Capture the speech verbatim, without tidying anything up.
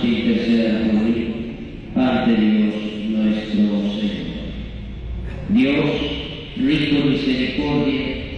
que interceda por mí ante Dios nuestro Señor. Dios, rico en misericordia,